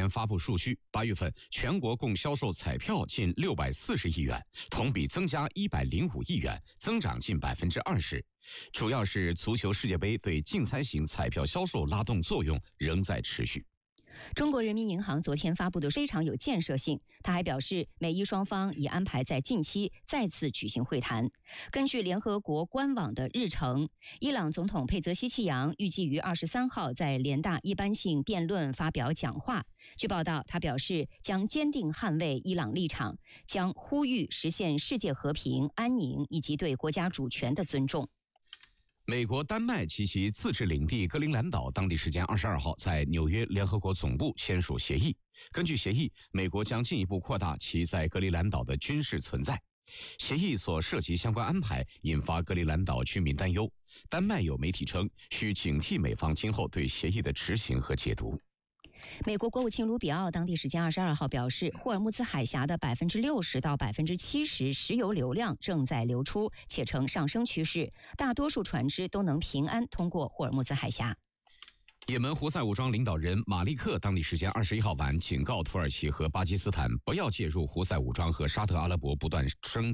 天发布数据，8月份全国共销售彩票近640亿元，同比增加105亿元，增长近20%。主要是足球世界杯对竞猜型彩票销售拉动作用仍在持续。 中国人民银行昨天发布的非常有建设性，他还表示，美伊双方已安排在近期再次举行会谈。根据联合国官网的日程，伊朗总统佩泽希奇扬预计于23号在联大一般性辩论发表讲话。据报道，他表示将坚定捍卫伊朗立场，将呼吁实现世界和平、安宁以及对国家主权的尊重。 美国丹麦及其自治领地格陵兰岛当地时间22号在纽约联合国总部签署协议。根据协议，美国将进一步扩大其在格陵兰岛的军事存在。协议所涉及相关安排引发格陵兰岛居民担忧。丹麦有媒体称，需警惕美方今后对协议的执行和解读。 美国国务卿卢比奥当地时间22号表示，霍尔木兹海峡的60%到70%石油流量正在流出，且呈上升趋势，大多数船只都能平安通过霍尔木兹海峡。 也门胡塞武装领导人马利克当地时间21号晚警告土耳其和巴基斯坦不要介入胡塞武装和沙特阿拉伯不断升级